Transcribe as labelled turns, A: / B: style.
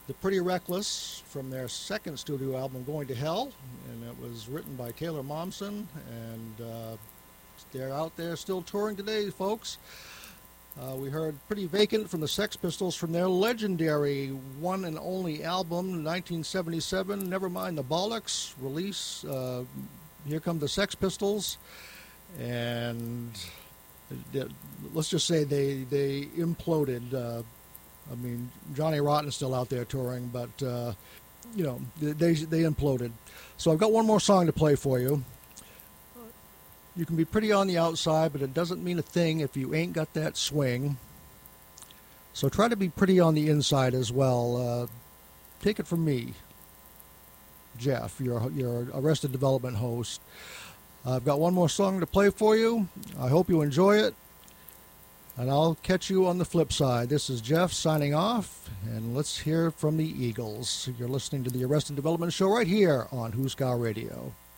A: The Pretty Reckless from their second studio album, Going to Hell, and it was written by Taylor Momsen, and they're out there still touring today, folks. We heard Pretty Vacant from the Sex Pistols from their legendary one and only album, 1977, Nevermind the Bollocks, release. Here come the Sex Pistols, and let's just say they imploded. I mean, Johnny Rotten's still out there touring, but, they imploded. So I've got one more song to play for you. You can be pretty on the outside, but it doesn't mean a thing if you ain't got that swing. So try to be pretty on the inside as well. Take it from me, Jeff, your Arrested Development host. I've got one more song to play for you. I hope you enjoy it. And I'll catch you on the flip side. This is Jeff signing off, and let's hear from the Eagles. You're listening to the Arrested Development Show right here on Who's Got Radio.